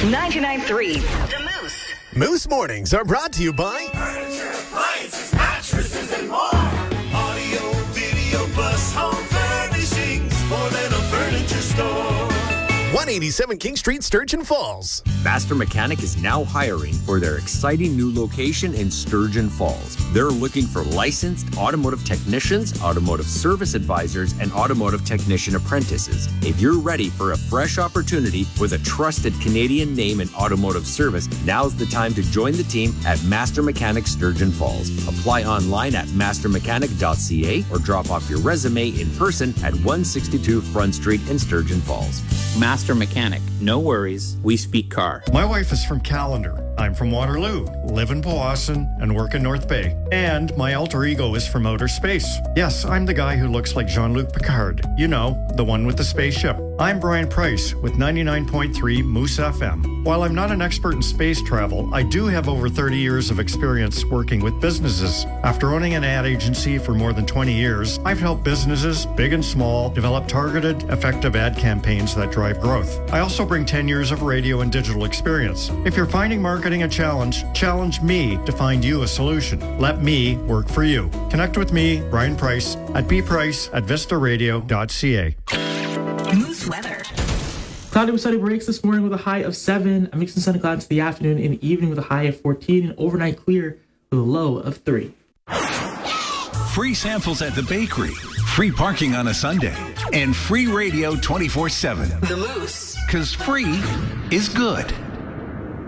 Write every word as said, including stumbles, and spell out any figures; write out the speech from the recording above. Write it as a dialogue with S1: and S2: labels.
S1: ninety-nine point three The Moose.
S2: Moose Mornings are brought to you by
S3: Furniture, appliances, mattresses, and more. Audio, video, plus home furnishings. More than a furniture store.
S2: one eighty-seven King Street, Sturgeon Falls.
S4: Master Mechanic is now hiring for their exciting new location in Sturgeon Falls. They're looking for licensed automotive technicians, automotive service advisors, and automotive technician apprentices. If you're ready for a fresh opportunity with a trusted Canadian name in automotive service, now's the time to join the team at Master Mechanic Sturgeon Falls. Apply online at master mechanic dot c a or drop off your resume in person at one sixty-two Front Street in Sturgeon Falls.
S5: Master Mechanic. No worries. We speak car.
S6: My wife is from Callander. I'm from Waterloo, live in Powassan, and work in North Bay. And my alter ego is from outer space. Yes, I'm the guy who looks like Jean-Luc Picard. You know, the one with the spaceship. I'm Brian Price with ninety-nine point three Moose F M. While I'm not an expert in space travel, I do have over thirty years of experience working with businesses. After owning an ad agency for more than twenty years, I've helped businesses, big and small, develop targeted, effective ad campaigns that drive growth. I also bring ten years of radio and digital experience. If you're finding marketing a challenge, challenge me to find you a solution. Let me work for you. Connect with me, Brian Price, at bprice at vista radio dot c a.
S1: Moose weather.
S7: Cloudy with sunny breaks this morning with a high of seven. A mix of sun and clouds to the afternoon and evening with a high of fourteen. And overnight clear with a low of three.
S8: Free samples at the bakery, free parking on a Sunday, and free radio twenty-four seven.
S1: The Moose.
S8: Because free is good.